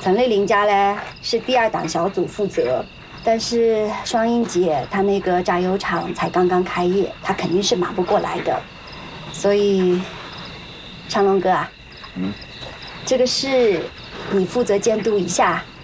陈丽玲家嘞是第2档小组负责，但是双英姐她那个炸油厂才刚刚开业，她肯定是忙不过来的。所以，长龙哥啊，这个事你负责监督一下。